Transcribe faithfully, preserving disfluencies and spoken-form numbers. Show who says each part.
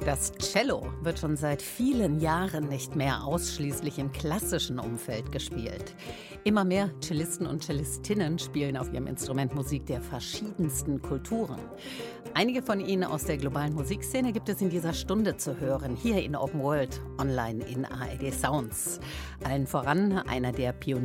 Speaker 1: Das Cello wird schon seit vielen Jahren nicht mehr ausschließlich im klassischen Umfeld gespielt. Immer mehr Cellisten und Cellistinnen spielen auf ihrem Instrument Musik der verschiedensten Kulturen. Einige von ihnen aus der globalen Musikszene gibt es in dieser Stunde zu hören, hier in Open World, online in A R D Sounds. Allen voran einer der Pioniere